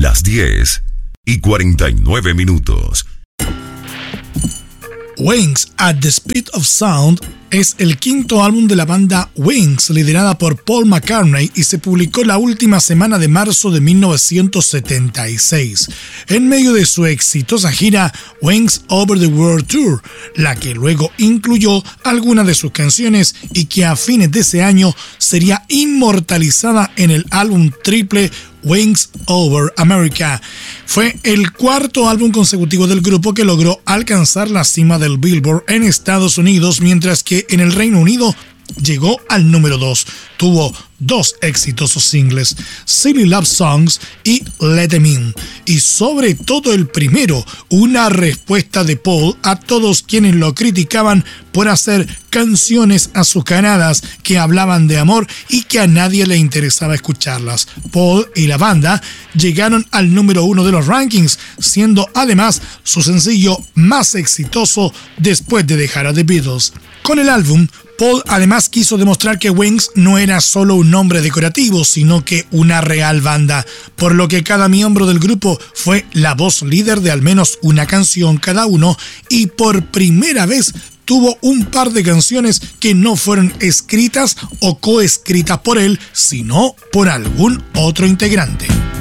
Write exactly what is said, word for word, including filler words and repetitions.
Las diez y cuarenta y nueve minutos. Wings at the Speed of Sound es el quinto álbum de la banda Wings, liderada por Paul McCartney, y se publicó la última semana de marzo de mil novecientos setenta y seis, en medio de su exitosa gira Wings Over the World Tour, la que luego incluyó algunas de sus canciones y que a fines de ese año sería inmortalizada en el álbum triple Wings Over America. Fue el cuarto álbum consecutivo del grupo que logró alcanzar la cima del Billboard en Estados Unidos, mientras que en el Reino Unido llegó al número dos. Tuvo dos exitosos singles, Silly Love Songs y Let Them In, y sobre todo el primero, una respuesta de Paul a todos quienes lo criticaban por hacer canciones azucaradas que hablaban de amor y que a nadie le interesaba escucharlas. Paul y la banda llegaron al número uno de los rankings, siendo además su sencillo más exitoso después de dejar a The Beatles. Con el álbum, Paul además quiso demostrar que Wings no era solo un nombre decorativo, sino que una real banda, por lo que cada miembro del grupo fue la voz líder de al menos una canción cada uno, y por primera vez tuvo un par de canciones que no fueron escritas o coescritas por él, sino por algún otro integrante.